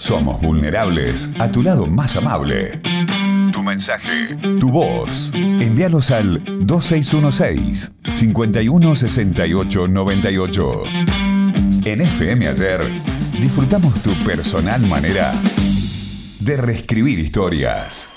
Somos vulnerables a tu lado más amable. Tu mensaje, tu voz. Envíalos al 2616-516898. En FM Ayer disfrutamos tu personal manera de reescribir historias.